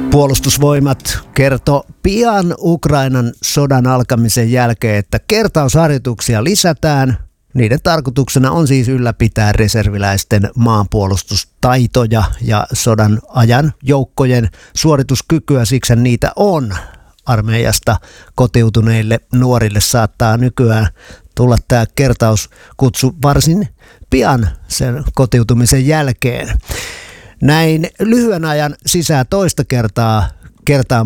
Puolustusvoimat kertoi pian Ukrainan sodan alkamisen jälkeen, että kertausharjoituksia lisätään. Niiden tarkoituksena on siis ylläpitää reserviläisten maanpuolustustaitoja ja sodan ajan joukkojen suorituskykyä, siksi niitä on. Armeijasta kotiutuneille nuorille saattaa nykyään tulla tämä kertauskutsu varsin pian sen kotiutumisen jälkeen. Näin lyhyen ajan sisään toista kertaa